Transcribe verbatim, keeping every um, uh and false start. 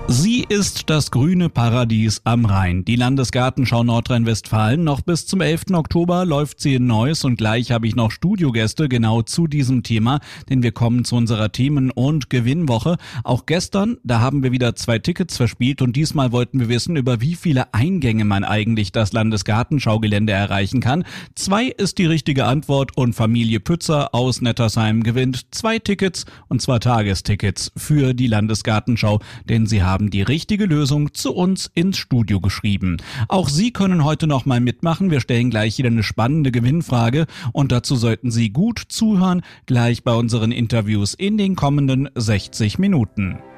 Sie ist das grüne Paradies am Rhein. Die Landesgartenschau Nordrhein-Westfalen. Noch bis zum elften Oktober läuft sie in Neuss und gleich habe ich noch Studiogäste genau zu diesem Thema, denn wir kommen zu unserer Themen- und Gewinnwoche. Auch gestern, da haben wir wieder zwei Tickets verspielt und diesmal wollten wir wissen, über wie viele Eingänge man eigentlich das Landesgartenschaugelände erreichen kann. Zwei ist die richtige Antwort und Familie Pützer aus Nettersheim gewinnt zwei Tickets, und zwar Tagestickets für die Landesgartenschau, denn sie haben haben die richtige Lösung zu uns ins Studio geschrieben. Auch Sie können heute noch mal mitmachen. Wir stellen gleich wieder eine spannende Gewinnfrage und dazu sollten Sie gut zuhören, gleich bei unseren Interviews in den kommenden sechzig Minuten.